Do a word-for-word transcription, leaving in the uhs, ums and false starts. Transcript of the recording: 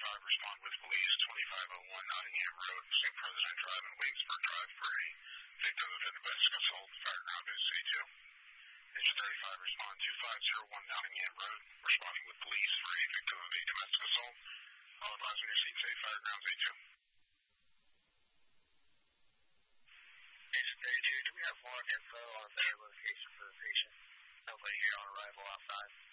thirty-five, respond with police, twenty-five oh one Nottingham Road, Saint President Drive and Williamsburg Drive for a victim of an domestic assault. Fireground is C two. Engine thirty-five, respond two five oh one Nottingham Road, responding with police for a victim of a domestic assault. All advise on your seat safe, Fireground A two. Engine thirty-two, do we have more info on better location for the patient? Nobody here on arrival outside.